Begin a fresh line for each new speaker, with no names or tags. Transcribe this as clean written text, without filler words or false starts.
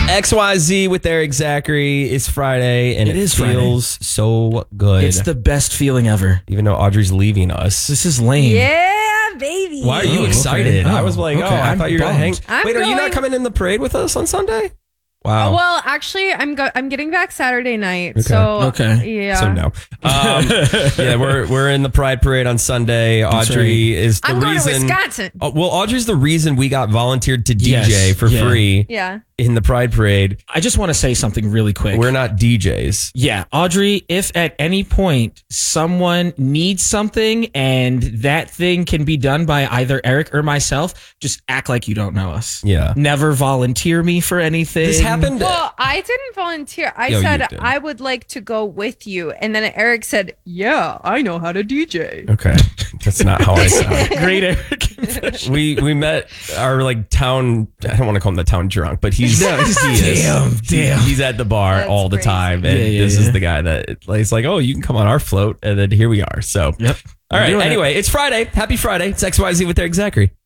XYZ with Eric Zachary. It's Friday, and it feels so good.
It's the best feeling ever.
Even though Audrey's leaving us.
This is lame.
Yeah, baby.
Why are you excited?
Okay.
I was like, I thought you were going to hang. Wait, are you not coming in the parade with us on Sunday? Wow.
Well, actually, I'm getting back Saturday night.
Okay.
So yeah.
So no. Yeah, we're in the Pride Parade on Sunday. Audrey is the
I'm going
reason.
to Wisconsin.
Well, Audrey's the reason we got volunteered to DJ for free.
Yeah.
In the Pride Parade.
I just want to say something really quick.
We're not DJs.
Yeah, Audrey, if at any point someone needs something and that thing can be done by either Eric or myself, just act like you don't know us.
Yeah.
Never volunteer me for anything.
This happened.
Well, I didn't volunteer. I said I would like to go with you. And then Eric said, yeah, I know how to DJ.
Okay. That's not how I sound.
Great Eric.
We met our town, I don't want to call him the town drunk, but he's
Damn.
He's at the bar
That's
all the
crazy.
time. And this is the guy that he's like, oh, you can come on our float. And then here we are. So,
Yep.
All right. Anyway, it's Friday. Happy Friday. It's XYZ with Eric Zachary.